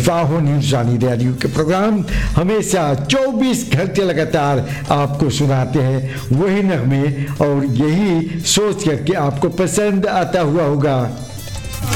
Saho न्यूज़ानी radio के programme हमेशा 24 घंटे लगातार आपको सुनाते हैं वही नगमे, और यही सोच करके आपको पसंद आता हुआ होगा